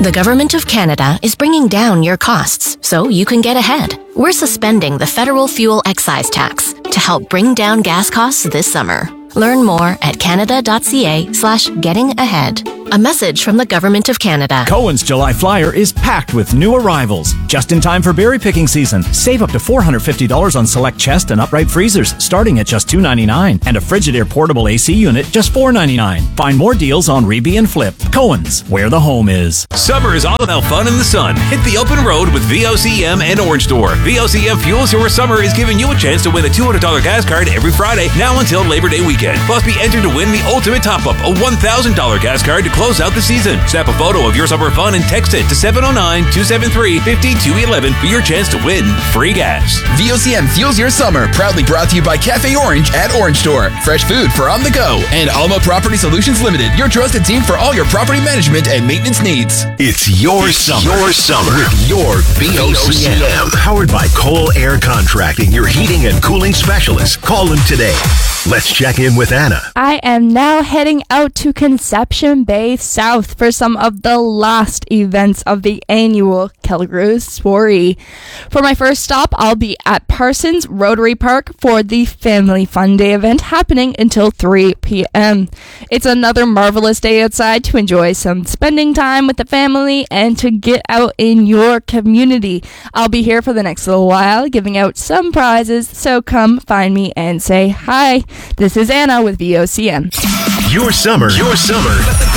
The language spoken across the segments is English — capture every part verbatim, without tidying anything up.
The Government of Canada is bringing down your costs so you can get ahead. We're suspending the federal fuel excise tax to help bring down gas costs this summer. Learn more at canada.ca slash getting ahead. A message from the Government of Canada. Cohen's July Flyer is packed with new arrivals. Just in time for berry picking season. Save up to four hundred fifty dollars on select chest and upright freezers, starting at just two ninety-nine. And a Frigidaire portable A C unit, just four ninety-nine. Find more deals on Reeby and Flip. Cohen's, where the home is. Summer is all about fun in the sun. Hit the open road with V O C M and Orange Door. V O C M Fuels Your Summer is giving you a chance to win a two hundred dollars gas card every Friday, now until Labor Day weekend. Plus, be entered to win the ultimate top-up, a one thousand dollars gas card to close out the season. Snap a photo of your summer fun and text it to seven oh nine, two seven three, five two one one for your chance to win free gas. V O C M Fuels Your Summer, proudly brought to you by Cafe Orange at Orange Store. Fresh food for on the go. And Alma Property Solutions Limited, your trusted team for all your property management and maintenance needs. It's your it's summer. Your summer With your V O C M. Powered by Cole Air Contracting, your heating and cooling specialist. Call them today. Let's check in with Anna. I am now heading out to Conception Bay South for some of the last events of the annual Calgary Soiree. For my first stop, I'll be at Parsons Rotary Park for the Family Fun Day event happening until three p.m. It's another marvelous day outside to enjoy some spending time with the family and to get out in your community. I'll be here for the next little while giving out some prizes, so come find me and say hi. This is Anna with V O C M. Your summer. Your summer.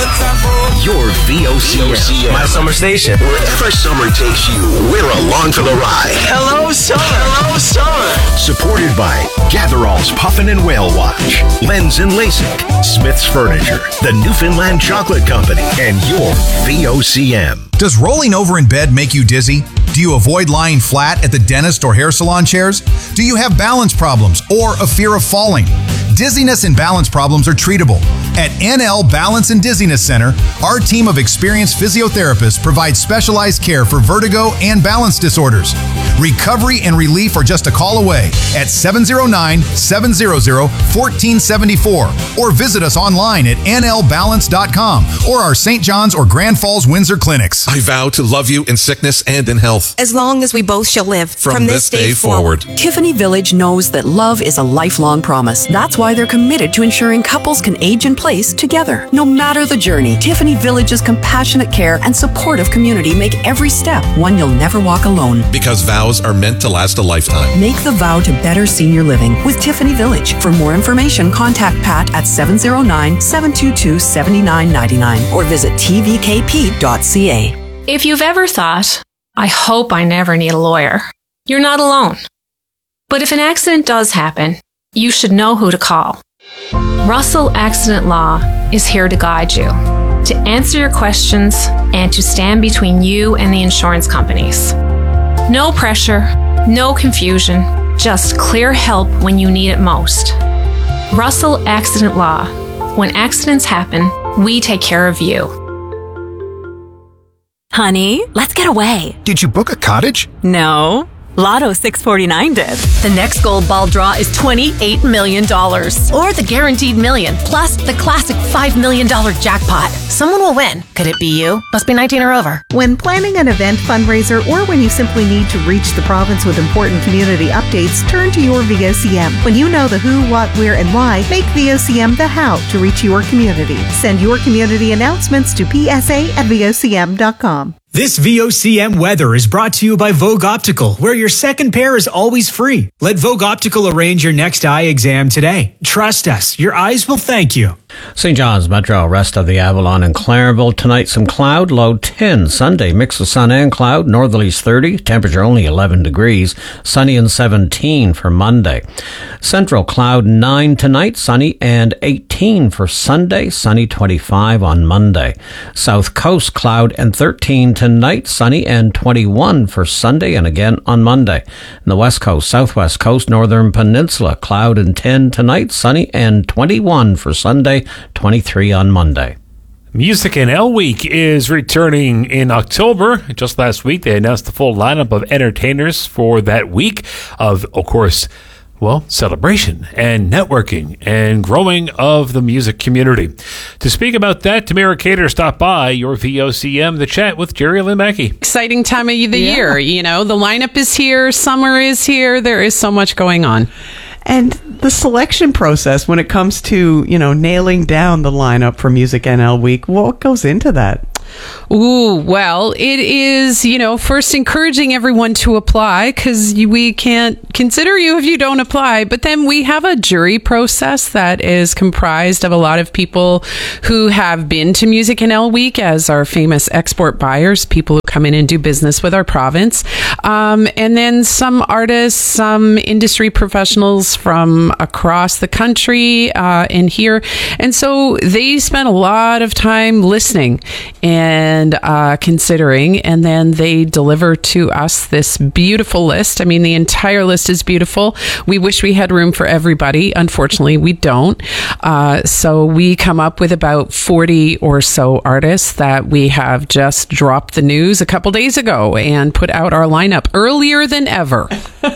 Your V O C M. My summer station. Wherever summer takes you, we're along for the ride. Hello, summer. Hello, summer. Supported by Gatherall's Puffin and Whale Watch, Lens and LASIK, Smith's Furniture, the Newfoundland Chocolate Company, and your V O C M. Does rolling over in bed make you dizzy? Do you avoid lying flat at the dentist or hair salon chairs? Do you have balance problems or a fear of falling? Dizziness and balance problems are treatable. At N L Balance and Dizziness Center, our team of experienced physiotherapists provides specialized care for vertigo and balance disorders. Recovery and relief are just a call away at seven oh nine, seven hundred, one four seven four or visit us online at N L balance dot com or our Saint John's or Grand Falls Windsor clinics. I vow to love you in sickness and in health, as long as we both shall live from, from this, this day, day forward. forward. Tiffany Village knows that love is a lifelong promise. That's why they're committed to ensuring couples can age in place together. No matter the journey, Tiffany Village's compassionate care and supportive community make every step one you'll never walk alone. Because vows are meant to last a lifetime. Make the vow to better senior living with Tiffany Village. For more information, contact Pat at seven oh nine, seven two two, seven nine nine nine or visit t v k p dot c a. If you've ever thought, I hope I never need a lawyer, you're not alone. But if an accident does happen, you should know who to call. Russell Accident Law is here to guide you, to answer your questions, and to stand between you and the insurance companies. No pressure, no confusion, just clear help when you need it most. Russell Accident Law. When accidents happen, we take care of you. Honey, let's get away. Did you book a cottage? No. Lotto six forty-nine did. The next gold ball draw is twenty-eight million dollars. Or the guaranteed million, plus the classic five million dollars jackpot. Someone will win. Could it be you? Must be nineteen or over. When planning an event fundraiser or when you simply need to reach the province with important community updates, turn to your V O C M. When you know the who, what, where, and why, make V O C M the how to reach your community. Send your community announcements to p s a at v o c m dot com. This V O C M weather is brought to you by Vogue Optical, where your second pair is always free. Let Vogue Optical arrange your next eye exam today. Trust us, your eyes will thank you. Saint John's Metro, rest of the Avalon and Clareville. Tonight, some cloud, low ten. Sunday, mix of sun and cloud, northerlies thirty, temperature only eleven degrees. Sunny and seventeen for Monday. Central, cloud nine tonight, sunny and eighteen for Sunday, sunny twenty-five on Monday. South Coast, cloud and thirteen tonight, sunny and twenty-one for Sunday and again on Monday. And the West Coast, Southwest Coast, Northern Peninsula, cloud and ten tonight, sunny and twenty-one for Sunday, twenty-three on Monday. Music in L Week is returning in October. Just last week, they announced the full lineup of entertainers for that week of, of course, well, celebration and networking and growing of the music community. To speak about that, Tamara Cater stopped by your V O C M, The Chat with Jerry Lynn Mackey. Exciting time of the Yeah. year. You know, the lineup is here. Summer is here. There is so much going on. And the selection process when it comes to, you know, nailing down the lineup for Music N L Week, what goes into that? Ooh, well, it is, you know, first encouraging everyone to apply because we can't consider you if you don't apply. But then we have a jury process that is comprised of a lot of people who have been to Music N L Week as our famous export buyers, people who come in and do business with our province. Um, and then some artists, some industry professionals from across the country uh, and here. And so they spent a lot of time listening and uh, considering, and then they deliver to us this beautiful list. I mean, the entire list is beautiful. We wish we had room for everybody. Unfortunately, we don't. Uh, so we come up with about forty or so artists that we have just dropped the news a couple days ago and put out our lineup earlier than ever.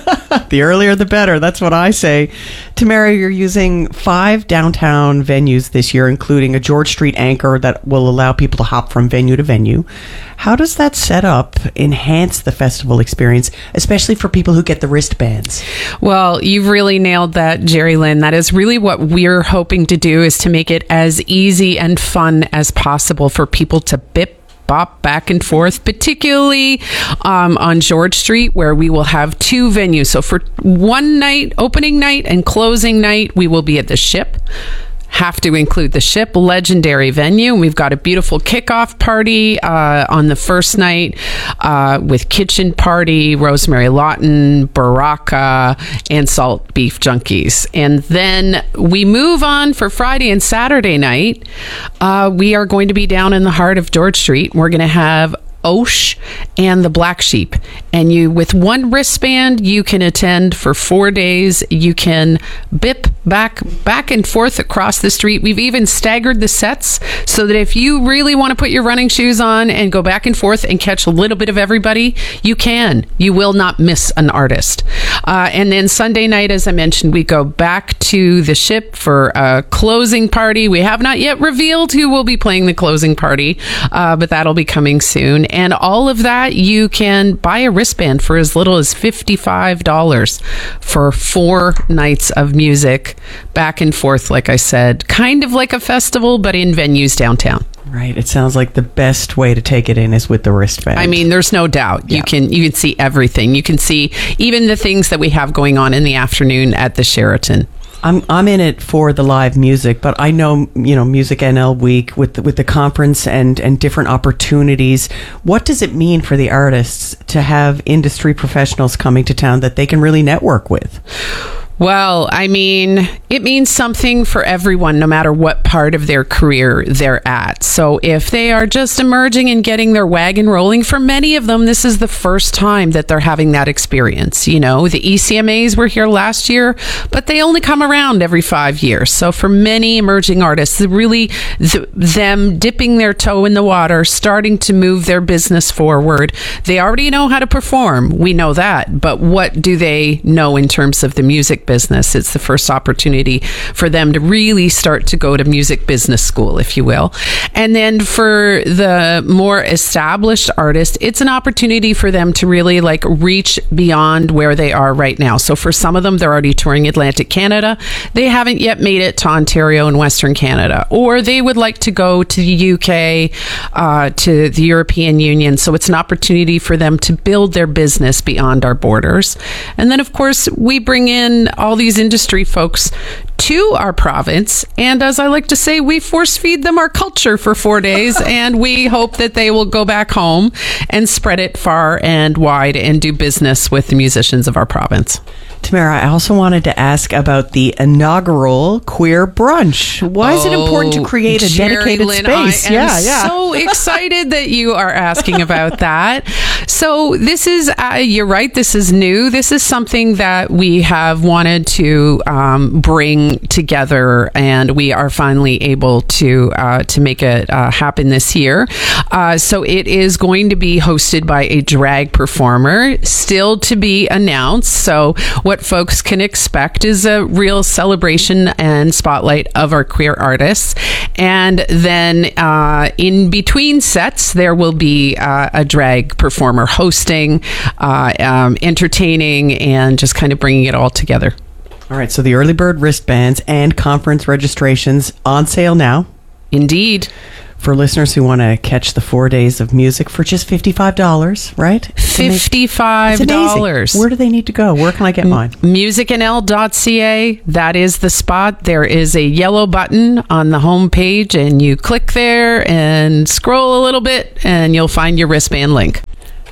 The earlier the better. That's what I say. Tamara, you're using five downtown venues this year, including a George Street anchor that will allow people to hop from venue to venue. How does that setup enhance the festival experience, especially for people who get the wristbands? Well, you've really nailed that, Jerry Lynn. That is really what we're hoping to do, is to make it as easy and fun as possible for people to bip bop back and forth, particularly um, on George Street, where we will have two venues. So for one night, opening night and closing night, we will be at the Ship. Have to include the Ship, legendary venue. We've got a beautiful kickoff party uh, on the first night uh, with Kitchen Party, Rosemary Lawton, Baraka, and Salt Beef Junkies. And then we move on for Friday and Saturday night. Uh, we are going to be down in the heart of George Street. We're going to have Osh and the Black Sheep, and you, with one wristband, you can attend for four days. You can bip back back and forth across the street. We've even staggered the sets so that if you really want to put your running shoes on and go back and forth and catch a little bit of everybody, you can. You will not miss an artist. Uh, and then Sunday night, as I mentioned, we go back to the Ship for a closing party. We have not yet revealed who will be playing the closing party, uh, but that'll be coming soon. And all of that, you can buy a wristband for as little as fifty-five dollars for four nights of music, back and forth, like I said, kind of like a festival, but in venues downtown. Right. It sounds like the best way to take it in is with the wristband. I mean, there's no doubt. Yeah. You can you can see everything. You can see even the things that we have going on in the afternoon at the Sheraton. I'm I'm in it for the live music, but I know, you know, Music N L Week with the, with the conference and, and different opportunities. What does it mean for the artists to have industry professionals coming to town that they can really network with? Well, I mean, it means something for everyone, no matter what part of their career they're at. So if they are just emerging and getting their wagon rolling, for many of them, this is the first time that they're having that experience. You know, the E C M As were here last year, but they only come around every five years. So for many emerging artists, really th- them dipping their toe in the water, starting to move their business forward, they already know how to perform. We know that. But what do they know in terms of the music business? It's the first opportunity for them to really start to go to music business school, if you will. And then for the more established artists, it's an opportunity for them to really like reach beyond where they are right now. So for some of them, they're already touring Atlantic Canada. They haven't yet made it to Ontario and Western Canada, or they would like to go to the U K, uh, to the European Union. So it's an opportunity for them to build their business beyond our borders. And then, of course, we bring in all these industry folks to our province, and as I like to say, we force feed them our culture for four days and we hope that they will go back home and spread it far and wide and do business with the musicians of our province. Tamara, I also wanted to ask about the inaugural queer brunch. Why is it important to create a Jerry dedicated Lynn, space? I am yeah, yeah. so excited that you are asking about that. So this is, uh, you're right, this is new. This is something that we have wanted to um, bring together, and we are finally able to uh, to make it uh, happen this year. Uh, so it is going to be hosted by a drag performer, still to be announced. So what folks can expect is a real celebration and spotlight of our queer artists. And then uh, in between sets, there will be uh, a drag performer hosting, uh, um, entertaining, and just kind of bringing it all together. All right, so the early bird wristbands and conference registrations on sale now. Indeed. For listeners who want to catch the four days of music for just fifty-five dollars, right? fifty-five dollars. Where do they need to go? Where can I get mine? music n l dot c a. That is the spot. There is a yellow button on the home page, and you click there and scroll a little bit, and you'll find your wristband link.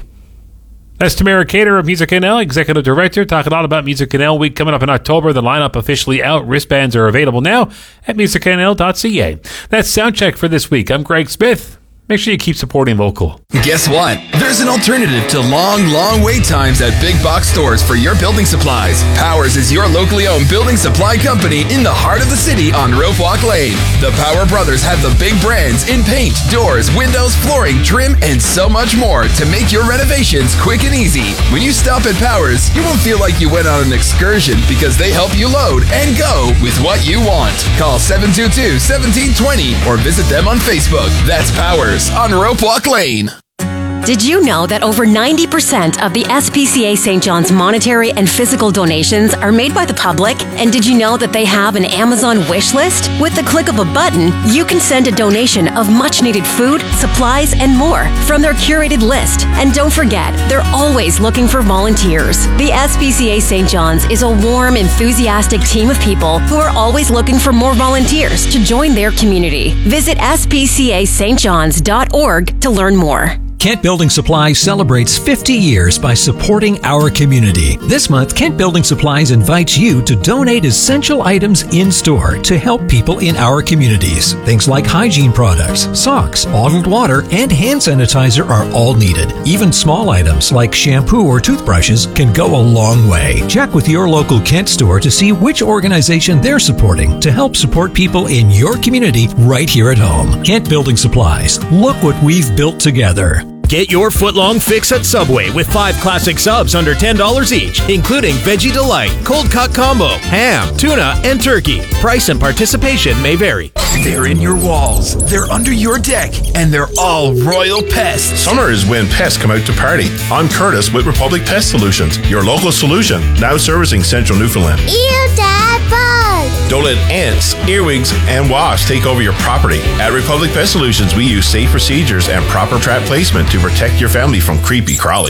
That's Tamara Cater of Music N L, Executive Director, talking a lot about Music N L Week coming up in October. The lineup officially out. Wristbands are available now at music n l dot c a. That's Soundcheck for this week. I'm Greg Smith. Make sure you keep supporting local. Guess what? There's an alternative to long, long wait times at big box stores for your building supplies. Powers is your locally owned building supply company in the heart of the city on Rope Walk Lane. The Power Brothers have the big brands in paint, doors, windows, flooring, trim, and so much more to make your renovations quick and easy. When you stop at Powers, you won't feel like you went on an excursion because they help you load and go with what you want. Call seven two two, one seven two zero or visit them on Facebook. That's Powers on Rope Walk Lane. Did you know that over ninety percent of the S P C A Saint John's monetary and physical donations are made by the public? And did you know that they have an Amazon wish list? With the click of a button, you can send a donation of much-needed food, supplies, and more from their curated list. And don't forget, they're always looking for volunteers. The S P C A Saint John's is a warm, enthusiastic team of people who are always looking for more volunteers to join their community. Visit s p c a s t johns dot org to learn more. Kent Building Supplies celebrates fifty years by supporting our community. This month, Kent Building Supplies invites you to donate essential items in-store to help people in our communities. Things like hygiene products, socks, bottled water, and hand sanitizer are all needed. Even small items like shampoo or toothbrushes can go a long way. Check with your local Kent store to see which organization they're supporting to help support people in your community right here at home. Kent Building Supplies. Look what we've built together. Get your footlong fix at Subway with five classic subs under ten dollars each, including Veggie Delight, Cold Cut Combo, ham, tuna, and turkey. Price and participation may vary. They're in your walls, they're under your deck, and they're all royal pests. Summer is when pests come out to party. I'm Curtis with Republic Pest Solutions, your local solution, now servicing Central Newfoundland. Ew, Dad, bug! Don't let ants, earwigs, and wasps take over your property. At Republic Pest Solutions, we use safe procedures and proper trap placement to protect your family from creepy crawlies.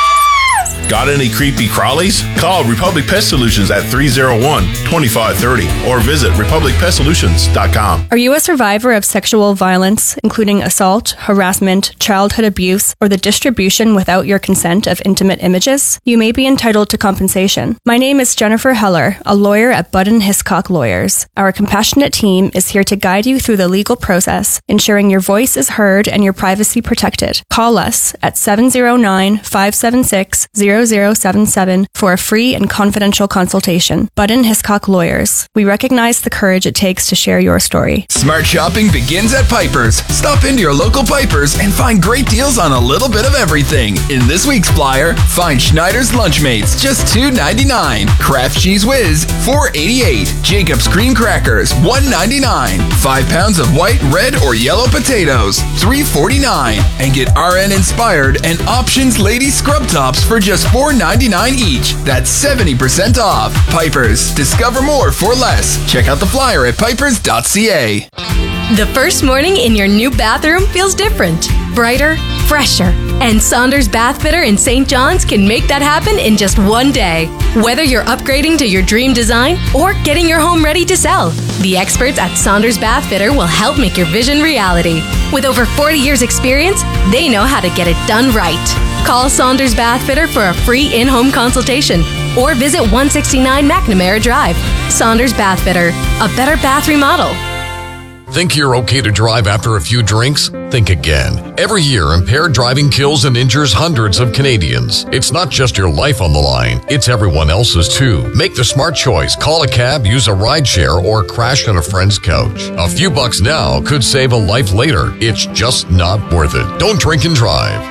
Got any creepy crawlies? Call Republic Pest Solutions at three oh one, two five three oh or visit republic pest solutions dot com. Are you a survivor of sexual violence, including assault, harassment, childhood abuse, or the distribution without your consent of intimate images? You may be entitled to compensation. My name is Jennifer Heller, a lawyer at Budden Hiscock Lawyers. Our compassionate team is here to guide you through the legal process, ensuring your voice is heard and your privacy protected. Call us at seven oh nine, five seven six, zero zero seven seven for a free and confidential consultation. Budden Hiscock Lawyers. We recognize the courage it takes to share your story. Smart shopping begins at Piper's. Stop into your local Piper's and find great deals on a little bit of everything. In this week's flyer, find Schneider's Lunchmates, just two ninety-nine. Kraft Cheese Whiz, four eighty-eight. Jacob's Cream Crackers, one ninety-nine. Five pounds of white, red, or yellow potatoes, three forty-nine. And get R N inspired and Options Lady Scrub Tops for just four ninety-nine each. That's seventy percent off. Piper's. Discover more for less. Check out the flyer at pipers dot c a. The first morning in your new bathroom feels different, brighter, fresher. And Saunders Bath Fitter in Saint John's can make that happen in just one day. Whether you're upgrading to your dream design or getting your home ready to sell, the experts at Saunders Bath Fitter will help make your vision reality. With over forty years experience, they know how to get it done right. Call Saunders Bath Fitter for a free in-home consultation or visit one sixty-nine McNamara Drive. Saunders Bath Fitter, a better bath remodel. Think you're okay to drive after a few drinks? Think again. Every year, impaired driving kills and injures hundreds of Canadians. It's not just your life on the line, it's everyone else's too. Make the smart choice. Call a cab, use a rideshare, or crash on a friend's couch. A few bucks now could save a life later. It's just not worth it. Don't drink and drive.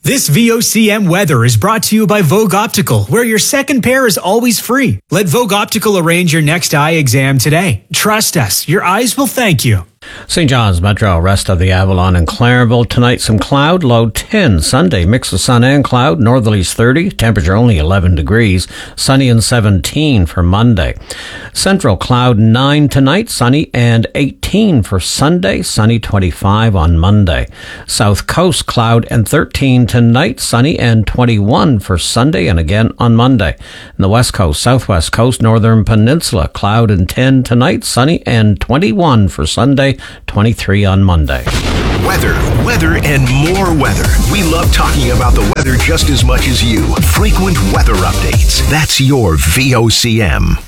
This V O C M weather is brought to you by Vogue Optical, where your second pair is always free. Let Vogue Optical arrange your next eye exam today. Trust us, your eyes will thank you. Saint John's Metro, rest of the Avalon and Clareville. Tonight, some cloud, low ten. Sunday, mix of sun and cloud, northerlies thirty, temperature only eleven degrees. Sunny and seventeen for Monday. Central, cloud nine tonight, sunny and eighteen for Sunday, sunny twenty-five on Monday. South Coast, cloud and thirteen tonight, sunny and twenty-one for Sunday and again on Monday. And the West Coast, Southwest Coast, Northern Peninsula, cloud and ten tonight, sunny and twenty-one for Sunday, twenty-three on Monday. Weather, weather, and more weather. We love talking about the weather just as much as you. Frequent weather updates. That's your V O C M.